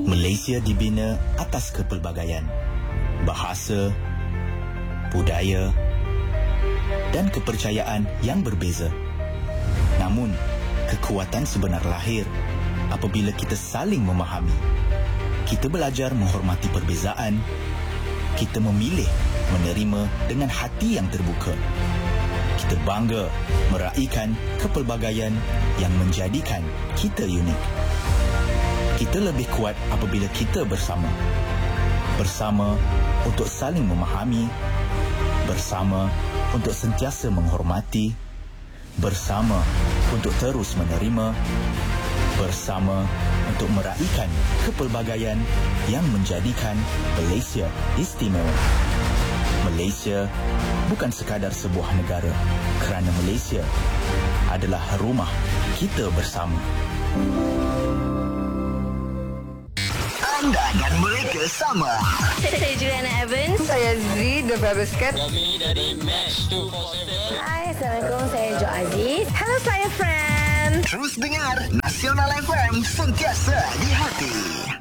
Malaysia dibina atas kepelbagaian bahasa, budaya dan kepercayaan yang berbeza. Namun, kekuatan sebenar lahir apabila kita saling memahami. Kita belajar menghormati perbezaan. Kita memilih menerima dengan hati yang terbuka. Kita bangga meraihkan kepelbagaian yang menjadikan kita unik. Kita lebih kuat apabila kita bersama. Bersama untuk saling memahami. Bersama untuk sentiasa menghormati. Bersama untuk terus menerima. Bersama untuk meraihkan kepelbagaian yang menjadikan Malaysia istimewa. Malaysia bukan sekadar sebuah negara, kerana Malaysia adalah rumah kita bersama. Anda dan mereka sama. Saya Juliana Evans. Saya Z, The Rebel Cat. Kami dari Match 247. Hai, Assalamualaikum. Saya Jo Aziz. Hello, saya Fran. Terus dengar Nasional FM, sentiasa di hati.